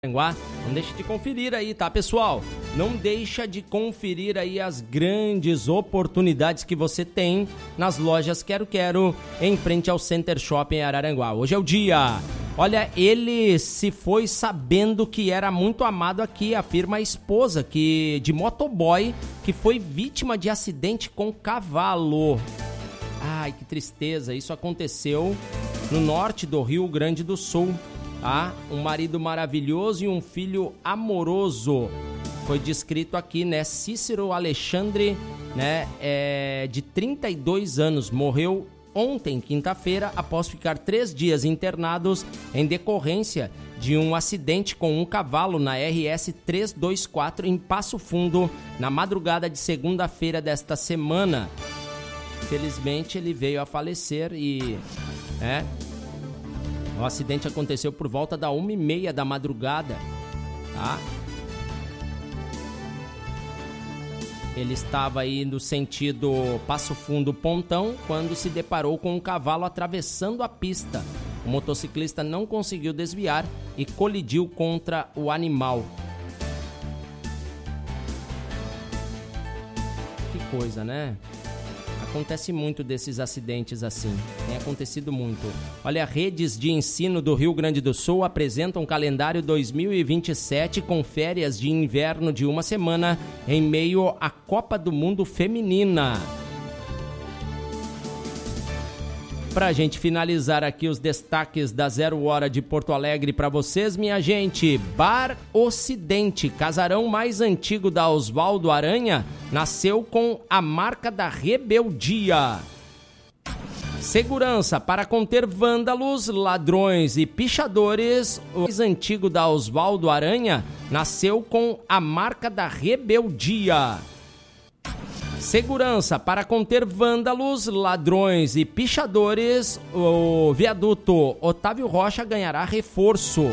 Não deixe de conferir aí, tá, pessoal? Não deixa de conferir aí as grandes oportunidades que você tem nas lojas Quero Quero, em frente ao Center Shopping Araranguá. Hoje é o dia. Olha, ele se foi sabendo que era muito amado aqui, afirma a esposa de motoboy que foi vítima de acidente com cavalo. Ai, que tristeza, isso aconteceu no norte do Rio Grande do Sul. Um marido maravilhoso e um filho amoroso. Foi descrito aqui, né? Cícero Alexandre, né? De 32 anos. Morreu ontem, quinta-feira, após ficar 3 dias internados em decorrência de um acidente com um cavalo na RS 324 em Passo Fundo, na madrugada de segunda-feira desta semana. Infelizmente, ele veio a falecer e... O acidente aconteceu por volta da 1h30 da madrugada, tá? Ele estava aí no sentido Passo Fundo-Pontão quando se deparou com um cavalo atravessando a pista. O motociclista não conseguiu desviar e colidiu contra o animal. Que coisa, né? Acontece muito desses acidentes assim, tem acontecido muito. Olha, redes de ensino do Rio Grande do Sul apresentam um calendário 2027 com férias de inverno de uma semana em meio à Copa do Mundo Feminina. Pra gente finalizar aqui os destaques da 0 Hora de Porto Alegre pra vocês, minha gente. Bar Ocidente, casarão mais antigo da Oswaldo Aranha, nasceu com a marca da rebeldia. Segurança para conter vândalos, ladrões e pichadores. O mais antigo da Oswaldo Aranha nasceu com a marca da rebeldia. Segurança para conter vândalos, ladrões e pichadores. O viaduto Otávio Rocha ganhará reforço.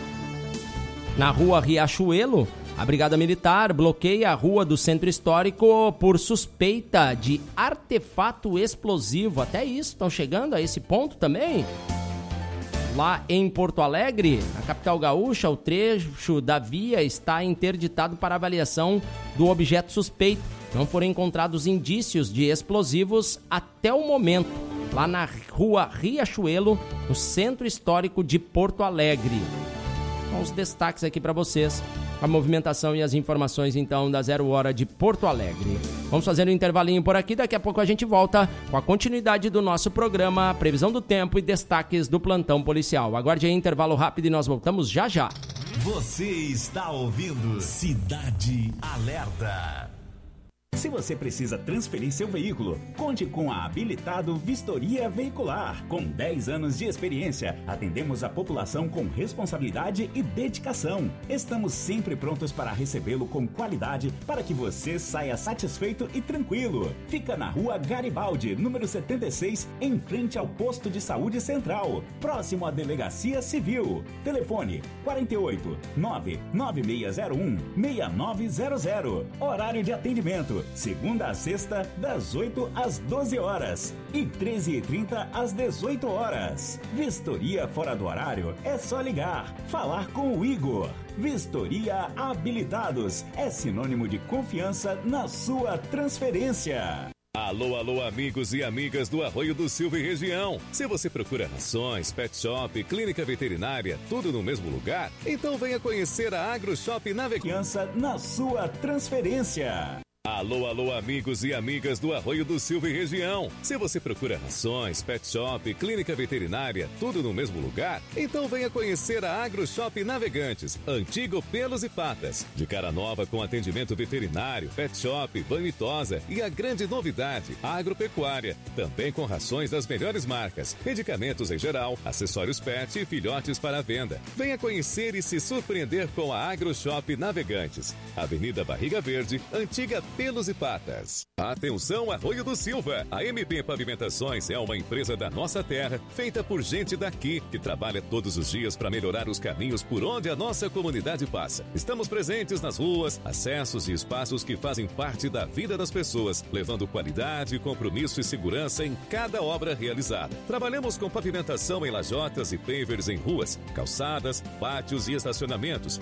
Na rua Riachuelo, a Brigada Militar bloqueia a rua do Centro Histórico por suspeita de artefato explosivo. Até isso, estão chegando a esse ponto também? Lá em Porto Alegre, na capital gaúcha, o trecho da via está interditado para avaliação do objeto suspeito. Não foram encontrados indícios de explosivos até o momento, lá na rua Riachuelo, no Centro Histórico de Porto Alegre. Então, os destaques aqui para vocês, a movimentação e as informações, então, da 0 Hora de Porto Alegre. Vamos fazer um intervalinho por aqui, daqui a pouco a gente volta com a continuidade do nosso programa, previsão do tempo e destaques do plantão policial. Aguarde aí, intervalo rápido e nós voltamos já já. Você está ouvindo Cidade Alerta. Se você precisa transferir seu veículo, conte com a Habilitado Vistoria Veicular. Com 10 anos de experiência, atendemos a população com responsabilidade e dedicação. Estamos sempre prontos para recebê-lo com qualidade para que você saia satisfeito e tranquilo. Fica na rua Garibaldi, número 76, em frente ao Posto de Saúde Central, próximo à Delegacia Civil. Telefone 48 99601 6900. Horário de atendimento segunda a sexta, das 8 às 12 horas e 13h30 às 18 horas. Vistoria fora do horário é só ligar, falar com o Igor. Vistoria Habilitados é sinônimo de confiança na sua transferência. Alô, alô, amigos e amigas do Arroio do Silva e região. Se você procura rações, pet shop, clínica veterinária, tudo no mesmo lugar, então venha conhecer a AgroShop Confiança na sua transferência. Alô, alô, amigos e amigas do Arroio do Silva e região. Se você procura rações, pet shop, clínica veterinária, tudo no mesmo lugar, então venha conhecer a AgroShop Navegantes, antigo Pelos e Patas. De cara nova com atendimento veterinário, pet shop, banho e tosa e a grande novidade, agropecuária. Também com rações das melhores marcas, medicamentos em geral, acessórios pet e filhotes para venda. Venha conhecer e se surpreender com a AgroShop Navegantes. Avenida Barriga Verde, antiga Pelos e Patas. Atenção, Arroio do Silva! A MP Pavimentações é uma empresa da nossa terra, feita por gente daqui, que trabalha todos os dias para melhorar os caminhos por onde a nossa comunidade passa. Estamos presentes nas ruas, acessos e espaços que fazem parte da vida das pessoas, levando qualidade, compromisso e segurança em cada obra realizada. Trabalhamos com pavimentação em lajotas e pavers em ruas, calçadas, pátios e estacionamentos,